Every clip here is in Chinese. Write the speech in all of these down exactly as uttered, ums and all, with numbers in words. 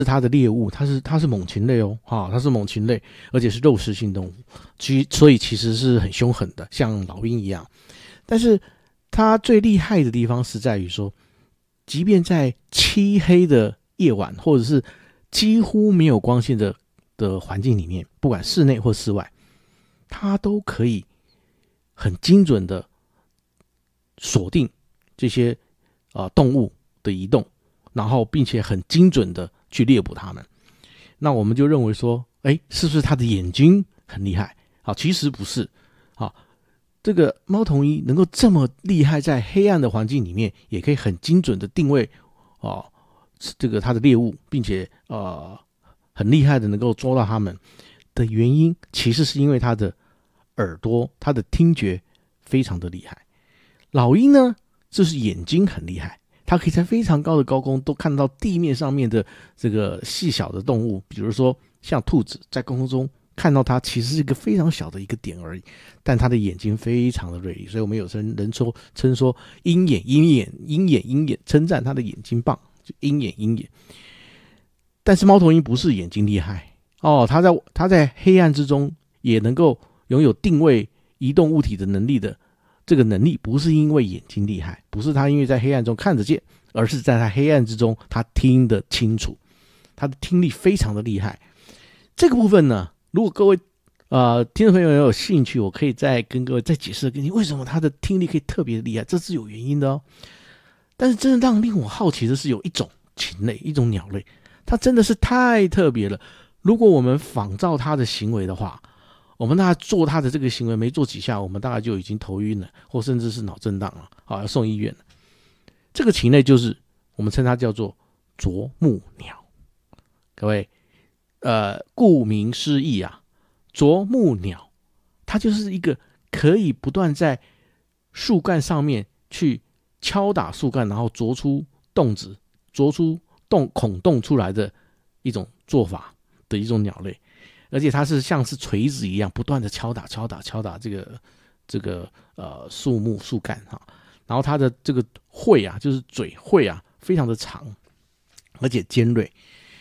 它的猎物，它是它是猛禽类哦，哈、它是猛禽类，而且是肉食性动物，其所以其实是很凶狠的，像老鹰一样。但是它最厉害的地方是在于说，即便在漆黑的夜晚，或者是几乎没有光线的的环境里面，不管室内或室外，它都可以很精准的锁定这些呃动物的移动，然后并且很精准的去猎捕它们。那我们就认为说，哎，是不是它的眼睛很厉害？好，其实不是。好，这个猫头鹰能够这么厉害，在黑暗的环境里面，也可以很精准的定位哦，这个它的猎物，并且呃很厉害的能够捉到它们的原因，其实是因为它的耳朵，它的听觉非常的厉害。老鹰呢，就是眼睛很厉害。它可以在非常高的高空都看到地面上面的这个细小的动物，比如说像兔子，在空中看到它其实是一个非常小的一个点而已，但它的眼睛非常的锐利，所以我们有人人说称说鹰眼鹰眼鹰眼鹰眼，称赞它的眼睛棒，就鹰眼鹰眼。但是猫头鹰不是眼睛厉害哦，它在它在黑暗之中也能够拥有定位移动物体的能力的。这个能力不是因为眼睛厉害，不是他因为在黑暗中看得见，而是在他黑暗之中他听得清楚，他的听力非常的厉害。这个部分呢，如果各位呃听众朋友有兴趣，我可以再跟各位再解释给你为什么他的听力可以特别的厉害，这是有原因的哦。但是真的让令我好奇的是，有一种禽类，一种鸟类，它真的是太特别了。如果我们仿照它的行为的话，我们大概做他的这个行为没做几下，我们大概就已经头晕了，或甚至是脑震荡了，好，要送医院了。这个禽类就是我们称它叫做啄木鸟。各位，呃，顾名思义啊，啄木鸟它就是一个可以不断在树干上面去敲打树干，然后啄出洞子、啄出洞孔洞出来的一种做法的一种鸟类。而且它是像是锤子一样，不断的敲打、敲打、敲打这个这个呃树木树干哈，然后它的这个喙啊，就是嘴喙啊，非常的长，而且尖锐。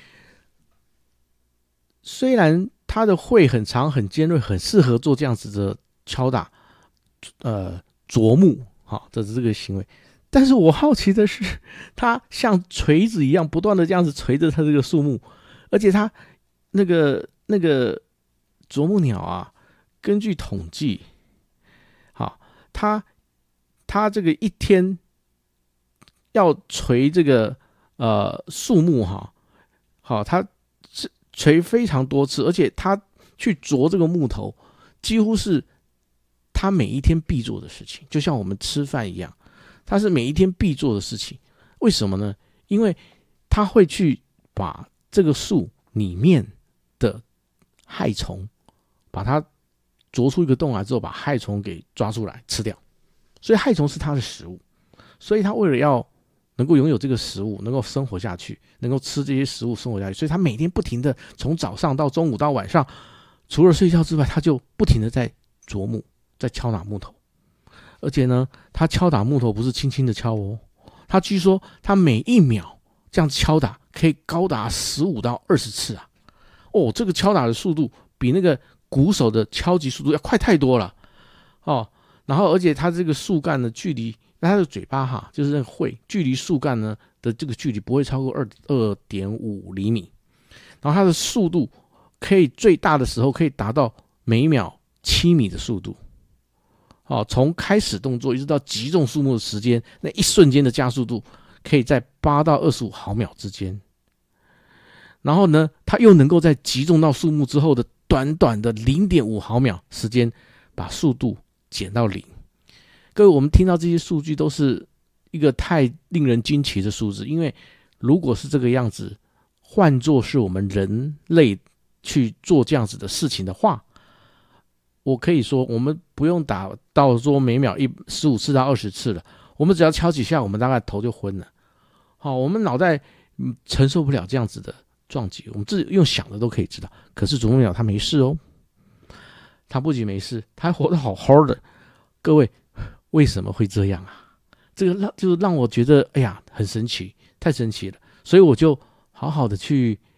虽然它的喙很长、很尖锐，很适合做这样子的敲打，呃啄木哈，这是这个行为。但是我好奇的是，它像锤子一样，不断的这样子锤着它这个树木，而且它那个。那个啄木鸟啊，根据统计，好，它它这个一天要锤这个呃树木哈，好，它锤非常多次，而且它去啄这个木头，几乎是它每一天必做的事情，就像我们吃饭一样，它是每一天必做的事情。为什么呢？因为它会去把这个树里面的害虫，把它啄出一个洞来之后，把害虫给抓出来吃掉，所以害虫是它的食物。所以它为了要能够拥有这个食物，能够生活下去，能够吃这些食物生活下去，所以它每天不停的从早上到中午到晚上，除了睡觉之外，它就不停的在啄木，在敲打木头。而且呢，它敲打木头不是轻轻的敲哦，它据说它每一秒这样敲打可以高达十五到二十次啊。哦，这个敲打的速度比那个鼓手的敲击速度要快太多了哦。然后，而且它这个树干的距离，它的嘴巴哈，就是那个喙，距离树干呢的这个距离不会超过二二点五厘米。然后它的速度可以最大的时候可以达到每秒七米的速度。哦，从开始动作一直到击中树木的时间，那一瞬间的加速度可以在八到二十五毫秒之间。然后呢，它又能够在击中到树木之后的短短的 零点五毫秒时间，把速度减到零。各位，我们听到这些数据都是一个太令人惊奇的数字，因为如果是这个样子，换作是我们人类去做这样子的事情的话，我可以说，我们不用打到说每秒一十五次到二十次了，我们只要敲几下，我们大概头就昏了。好，我们脑袋、嗯、承受不了这样子的撞击，我们自己用想的都可以知道。可是啄木鸟它没事哦，它不仅没事，它还活得好好的。各位，为什么会这样啊？这个让就是让我觉得，哎呀，很神奇，太神奇了。所以我就好好的去